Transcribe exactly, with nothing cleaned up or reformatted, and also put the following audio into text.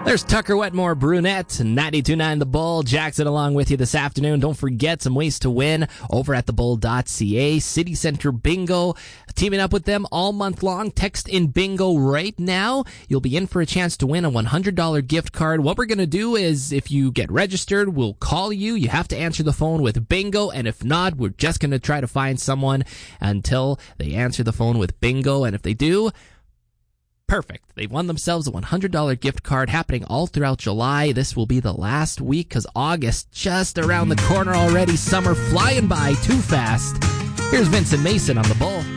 There's Tucker Wetmore Brunette, ninety-two point nine The Bull. Jackson along with you this afternoon. Don't forget some ways to win over at the bull dot c a. City Center Bingo, teaming up with them all month long. Text in bingo right now. You'll be in for a chance to win a one hundred dollars gift card. What we're going to do is, if you get registered, we'll call you. You have to answer the phone with bingo, and if not, we're just going to try to find someone until they answer the phone with bingo, and if they do, perfect. They've won themselves a one hundred dollars gift card happening all throughout July. This will be the last week because August just around the corner already. Summer flying by too fast. Here's Vincent Mason on The Bull.